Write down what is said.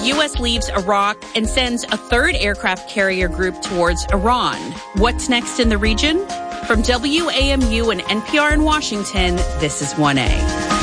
U.S. leaves Iraq and sends a third aircraft carrier group towards Iran. What's next in the region? From WAMU and NPR in Washington, this is 1A.